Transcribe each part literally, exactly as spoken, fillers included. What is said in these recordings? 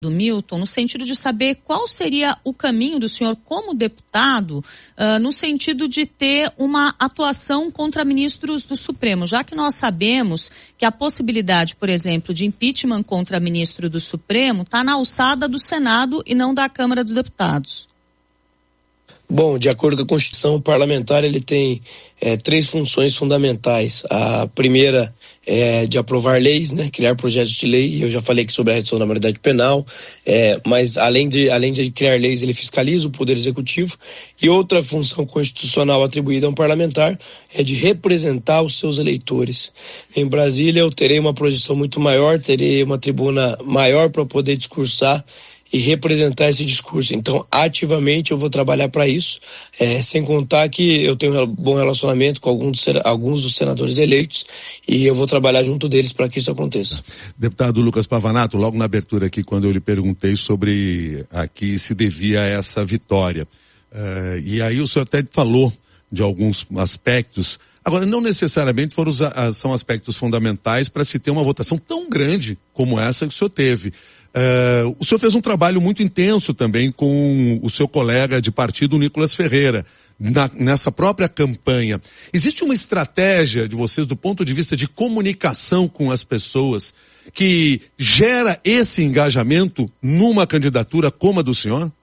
do Milton, no sentido de saber qual seria o caminho do senhor como deputado, uh, no sentido de ter uma atuação contra ministros do Supremo, já que nós sabemos que a possibilidade, por exemplo, de impeachment contra ministro do Supremo está na alçada do Senado e não da Câmara dos Deputados. Bom, de acordo com a Constituição, o parlamentar ele tem é, três funções fundamentais. A primeira é de aprovar leis, né, criar projetos de lei. Eu já falei aqui sobre a redução da maioridade penal, é, mas além de, além de criar leis, ele fiscaliza o Poder Executivo. E outra função constitucional atribuída a um parlamentar é de representar os seus eleitores. Em Brasília eu terei uma projeção muito maior, terei uma tribuna maior para poder discursar e representar esse discurso. Então, ativamente eu vou trabalhar para isso, é, sem contar que eu tenho um bom relacionamento com alguns dos, alguns dos senadores eleitos e eu vou trabalhar junto deles para que isso aconteça. Deputado Lucas Pavanato, logo na abertura aqui, quando eu lhe perguntei sobre a que se devia essa vitória, uh, e aí o senhor até falou de alguns aspectos. Agora, não necessariamente foram, são aspectos fundamentais para se ter uma votação tão grande como essa que o senhor teve. Uh, o senhor fez um trabalho muito intenso também com o seu colega de partido, Nicolas Ferreira, na, nessa própria campanha. Existe uma estratégia de vocês do ponto de vista de comunicação com as pessoas que gera esse engajamento numa candidatura como a do senhor?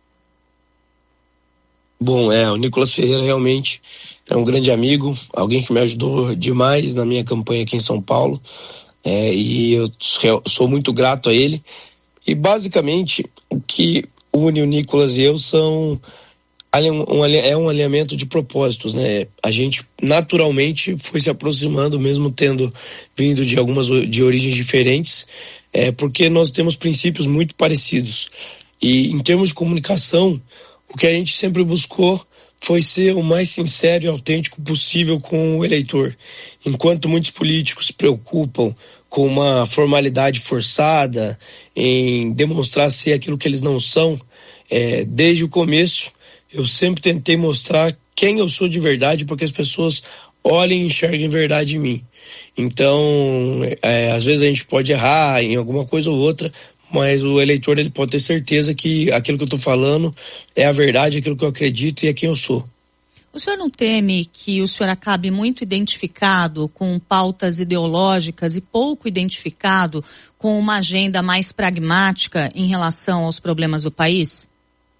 Bom, é, o Nicolas Ferreira realmente é um grande amigo, alguém que me ajudou demais na minha campanha aqui em São Paulo. É, e eu sou muito grato a ele. E basicamente o que une o Nicolas e eu são um, é um alinhamento de propósitos, né? A gente naturalmente foi se aproximando, mesmo tendo vindo de algumas de origens diferentes, é, porque nós temos princípios muito parecidos. E em termos de comunicação, o que a gente sempre buscou foi ser o mais sincero e autêntico possível com o eleitor. Enquanto muitos políticos se preocupam com uma formalidade forçada, em demonstrar ser aquilo que eles não são, é, desde o começo eu sempre tentei mostrar quem eu sou de verdade, porque as pessoas olhem e enxerguem verdade em mim. Então, é, às vezes a gente pode errar em alguma coisa ou outra, mas o eleitor ele pode ter certeza que aquilo que eu estou falando é a verdade, aquilo que eu acredito e é quem eu sou. O senhor não teme que o senhor acabe muito identificado com pautas ideológicas e pouco identificado com uma agenda mais pragmática em relação aos problemas do país?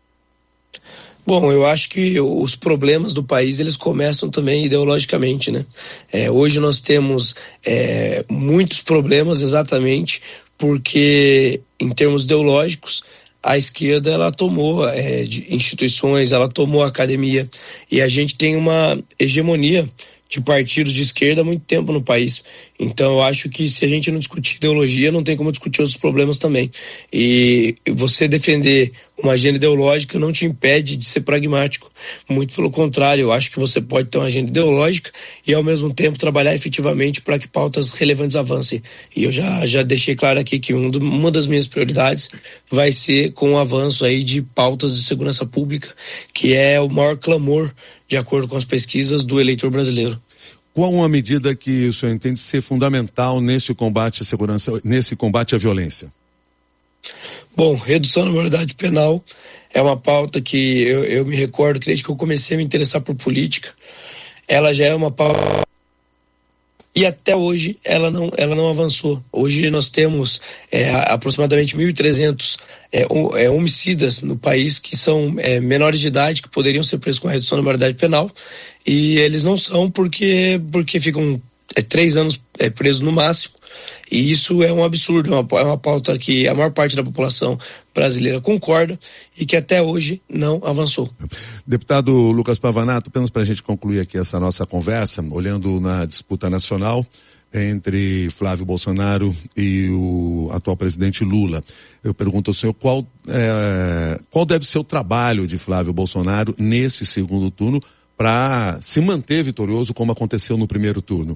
Bom, eu acho que os problemas do país, eles começam também ideologicamente, né? É, hoje nós temos é, muitos problemas exatamente porque, em termos ideológicos, a esquerda ela tomou é, de instituições, ela tomou a academia e a gente tem uma hegemonia de partidos de esquerda há muito tempo no país. Então eu acho que se a gente não discutir ideologia, não tem como discutir outros problemas também. E você defender uma agenda ideológica não te impede de ser pragmático. Muito pelo contrário, eu acho que você pode ter uma agenda ideológica e ao mesmo tempo trabalhar efetivamente para que pautas relevantes avancem. E eu já, já deixei claro aqui que um do, uma das minhas prioridades vai ser com o avanço aí de pautas de segurança pública, que é o maior clamor de acordo com as pesquisas do eleitor brasileiro. Qual uma medida que o senhor entende ser fundamental nesse combate à segurança, nesse combate à violência? Bom, redução da maioridade penal é uma pauta que eu, eu me recordo que desde que eu comecei a me interessar por política, ela já é uma pauta e até hoje ela não, ela não avançou. Hoje nós temos é, aproximadamente mil e trezentos é, é, homicidas no país que são é, menores de idade, que poderiam ser presos com a redução da maioridade penal, e eles não são porque, porque ficam é, três anos é, presos no máximo. E isso é um absurdo, é uma, é uma pauta que a maior parte da população brasileira concorda e que até hoje não avançou. Deputado Lucas Pavanato, apenas para a gente concluir aqui essa nossa conversa, olhando na disputa nacional entre Flávio Bolsonaro e o atual presidente Lula, eu pergunto ao senhor qual, é, qual deve ser o trabalho de Flávio Bolsonaro nesse segundo turno para se manter vitorioso como aconteceu no primeiro turno?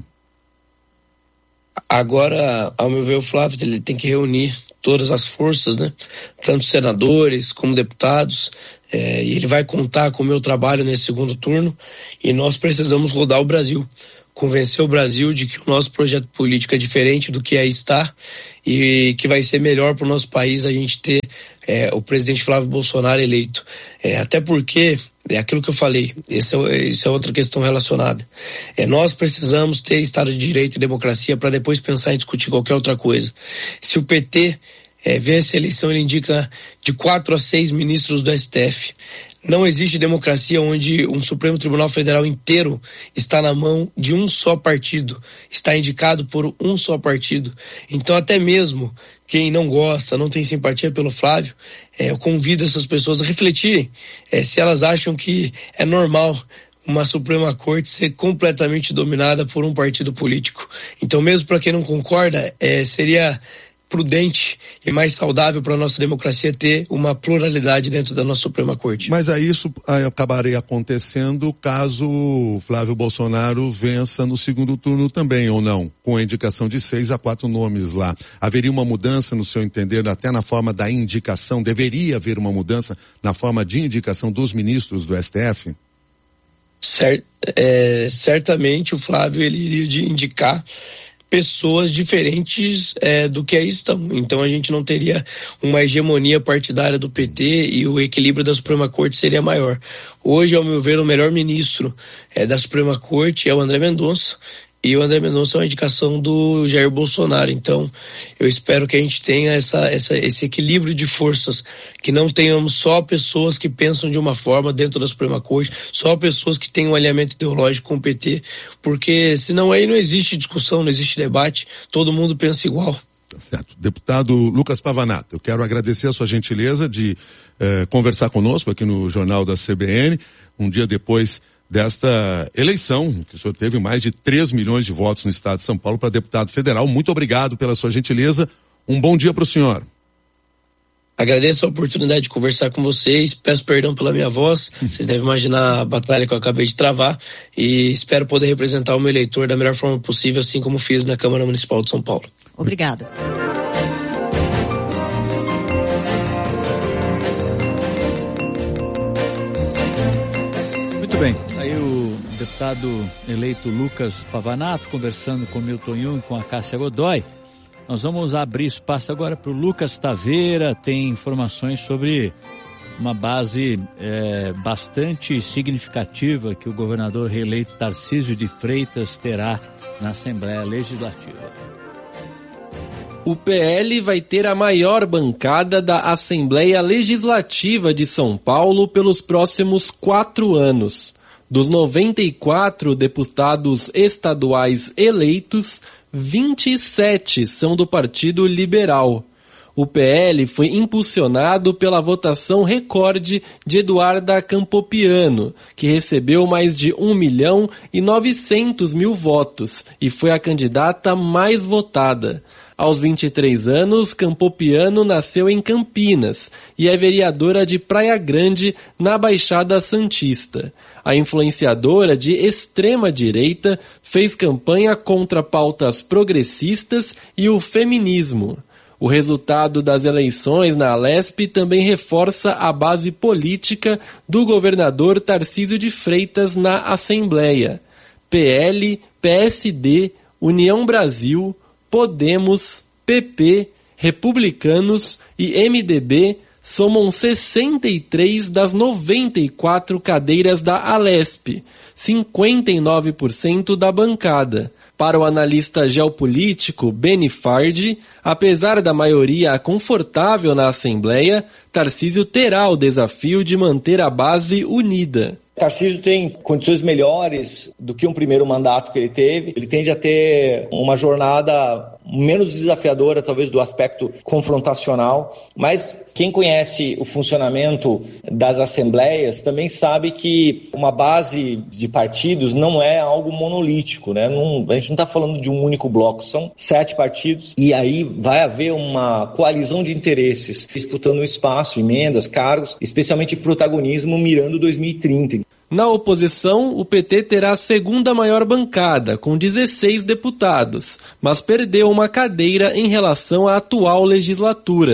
Agora, ao meu ver, o Flávio ele tem que reunir todas as forças, né? Tanto senadores como deputados, é, e ele vai contar com o meu trabalho nesse segundo turno, e nós precisamos rodar o Brasil convencer o Brasil de que o nosso projeto político é diferente do que é estar e que vai ser melhor para o nosso país a gente ter é, o presidente Flávio Bolsonaro eleito. É, até porque, é aquilo que eu falei, esse é, isso é outra questão relacionada. É, nós precisamos ter Estado de Direito e democracia para depois pensar em discutir qualquer outra coisa. Se o P T é, vence a eleição, ele indica de quatro a seis ministros do S T F. Não existe democracia onde um Supremo Tribunal Federal inteiro está na mão de um só partido, está indicado por um só partido. Então, até mesmo quem não gosta, não tem simpatia pelo Flávio, é, eu convido essas pessoas a refletirem é, se elas acham que é normal uma Suprema Corte ser completamente dominada por um partido político. Então, mesmo para quem não concorda, é, seria prudente e mais saudável para a nossa democracia ter uma pluralidade dentro da nossa Suprema Corte. Mas aí isso acabaria acontecendo caso Flávio Bolsonaro vença no segundo turno também, ou não? Com a indicação de seis a quatro nomes lá. Haveria uma mudança, no seu entender, até na forma da indicação? Deveria haver uma mudança na forma de indicação dos ministros do S T F? Cert, é, certamente o Flávio ele iria de indicar pessoas diferentes é, do que aí estão. Então a gente não teria uma hegemonia partidária do P T e o equilíbrio da Suprema Corte seria maior. Hoje, ao meu ver, o melhor ministro é, da Suprema Corte é o André Mendonça, e o André Mendonça é uma indicação do Jair Bolsonaro. Então, eu espero que a gente tenha essa, essa, esse equilíbrio de forças, que não tenhamos só pessoas que pensam de uma forma dentro da Suprema Corte, só pessoas que têm um alinhamento ideológico com o P T, porque senão aí não existe discussão, não existe debate, todo mundo pensa igual. Tá certo. Deputado Lucas Pavanato, eu quero agradecer a sua gentileza de eh, conversar conosco aqui no Jornal da C B N, um dia depois desta eleição, que o senhor teve mais de três milhões de votos no estado de São Paulo para deputado federal. Muito obrigado pela sua gentileza. Um bom dia para o senhor. Agradeço a oportunidade de conversar com vocês, peço perdão pela minha voz, vocês devem imaginar a batalha que eu acabei de travar e espero poder representar o meu eleitor da melhor forma possível, assim como fiz na Câmara Municipal de São Paulo. Obrigada. Muito bem, aí o deputado eleito Lucas Pavanato conversando com o Milton Jung e com a Cássia Godoy. Nós vamos abrir espaço agora para o Lucas Taveira, tem informações sobre uma base é, bastante significativa que o governador reeleito Tarcísio de Freitas terá na Assembleia Legislativa. O P L vai ter a maior bancada da Assembleia Legislativa de São Paulo pelos próximos quatro anos. Dos noventa e quatro deputados estaduais eleitos, vinte e sete são do Partido Liberal. O P L foi impulsionado pela votação recorde de Eduarda Campopiano, que recebeu mais de um milhão e novecentos mil votos e foi a candidata mais votada. Aos vinte e três anos, Campopiano nasceu em Campinas e é vereadora de Praia Grande, na Baixada Santista. A influenciadora de extrema-direita fez campanha contra pautas progressistas e o feminismo. O resultado das eleições na Alesp também reforça a base política do governador Tarcísio de Freitas na Assembleia. P L, P S D, União Brasil, Podemos, P P, Republicanos e M D B somam sessenta e três das noventa e quatro cadeiras da Alesp, cinquenta e nove por cento da bancada. Para o analista geopolítico Beni Fardi, apesar da maioria confortável na Assembleia, Tarcísio terá o desafio de manter a base unida. Tarcísio tem condições melhores do que um primeiro mandato que ele teve. Ele tende a ter uma jornada menos desafiadora, talvez, do aspecto confrontacional. Mas quem conhece o funcionamento das assembleias também sabe que uma base de partidos não é algo monolítico, né? Não, a gente não está falando de um único bloco, são sete partidos e aí vai haver uma coalizão de interesses disputando espaço, emendas, cargos, especialmente protagonismo mirando dois mil e trinta. Na oposição, o P T terá a segunda maior bancada, com dezesseis deputados, mas perdeu uma cadeira em relação à atual legislatura.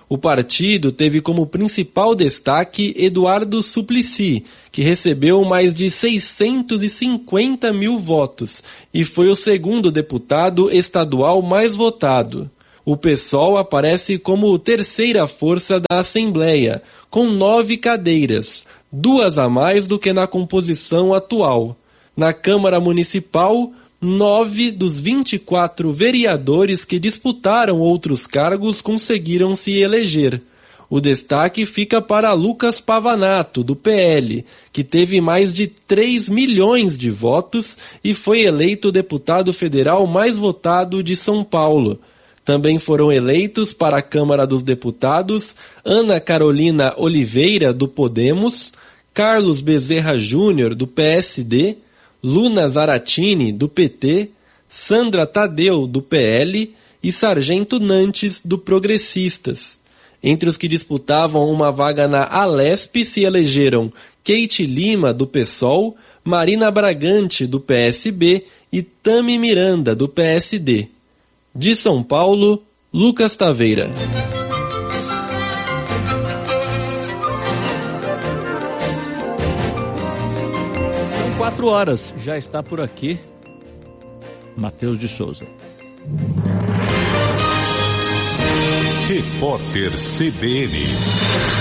O partido teve como principal destaque Eduardo Suplicy, que recebeu mais de seiscentos e cinquenta mil votos e foi o segundo deputado estadual mais votado. O PSOL aparece como terceira força da Assembleia, com nove cadeiras, duas a mais do que na composição atual. Na Câmara Municipal, nove dos vinte e quatro vereadores que disputaram outros cargos conseguiram se eleger. O destaque fica para Lucas Pavanato, do P L, que teve mais de três milhões de votos e foi eleito o deputado federal mais votado de São Paulo. Também foram eleitos para a Câmara dos Deputados Ana Carolina Oliveira, do Podemos, Carlos Bezerra Júnior, do P S D, Luna Zaratini, do P T, Sandra Tadeu, do P L e Sargento Nantes, do Progressistas. Entre os que disputavam uma vaga na Alesp se elegeram Kate Lima, do PSOL, Marina Bragante, do P S B e Tami Miranda, do P S D. De São Paulo, Lucas Taveira. São quatro horas, já está por aqui Matheus de Souza. Repórter C B N.